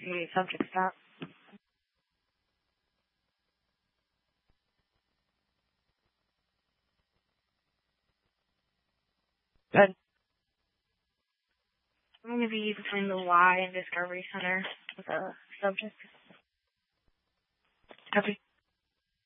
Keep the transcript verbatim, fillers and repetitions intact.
The subject stop. Good. I'm going to be between the Y and Discovery Center with a subject. Copy.